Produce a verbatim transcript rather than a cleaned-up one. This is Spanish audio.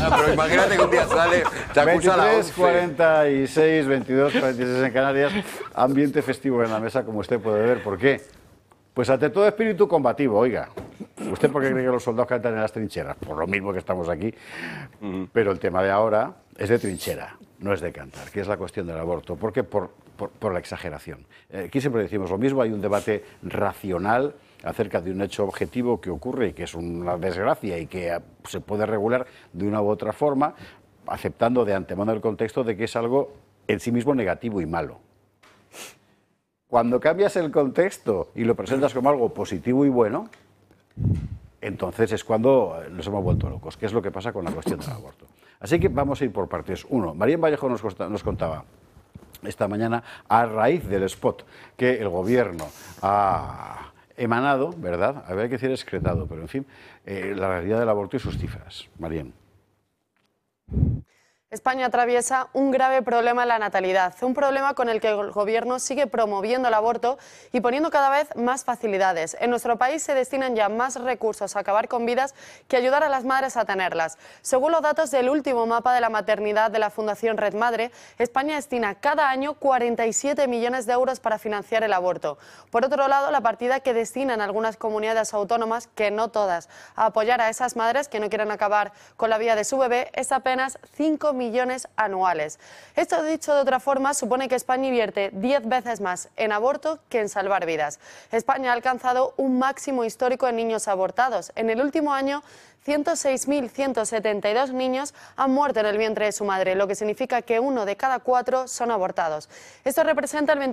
Pero imagínate que un día sale, te acusa a la veintitrés, once. cuarenta y seis, veintidós, cuarenta y seis en Canarias. Ambiente festivo en la mesa, como usted puede ver. ¿Por qué? Pues ante todo espíritu combativo, oiga. ¿Usted por qué cree que los soldados cantan en las trincheras? Por lo mismo que estamos aquí. Uh-huh. Pero el tema de ahora es de trinchera, no es de cantar, que es la cuestión del aborto. ¿Por qué? Por, por, por la exageración. Eh, aquí siempre decimos lo mismo, hay un debate racional acerca de un hecho objetivo que ocurre y que es una desgracia y que se puede regular de una u otra forma, aceptando de antemano el contexto de que es algo en sí mismo negativo y malo. Cuando cambias el contexto y lo presentas como algo positivo y bueno, entonces es cuando nos hemos vuelto locos, que es lo que pasa con la cuestión del aborto. Así que vamos a ir por partes. Uno, María Vallejo nos, costa, nos contaba esta mañana, a raíz del spot que el gobierno ha emanado, ¿verdad? Habría que decir excretado, pero en fin, eh, la realidad del aborto y sus cifras. María. España atraviesa un grave problema en la natalidad, un problema con el que el gobierno sigue promoviendo el aborto y poniendo cada vez más facilidades. En nuestro país se destinan ya más recursos a acabar con vidas que ayudar a las madres a tenerlas. Según los datos del último mapa de la maternidad de la Fundación Red Madre, España destina cada año cuarenta y siete millones de euros para financiar el aborto. Por otro lado, la partida que destinan algunas comunidades autónomas, que no todas, a apoyar a esas madres que no quieren acabar con la vida de su bebé es apenas cinco millones anuales. Esto, dicho de otra forma, supone que España invierte diez veces más en aborto que en salvar vidas. España ha alcanzado un máximo histórico en niños abortados. En el último año, ciento seis mil ciento setenta y dos niños han muerto en el vientre de su madre, lo que significa que uno de cada cuatro son abortados. Esto representa el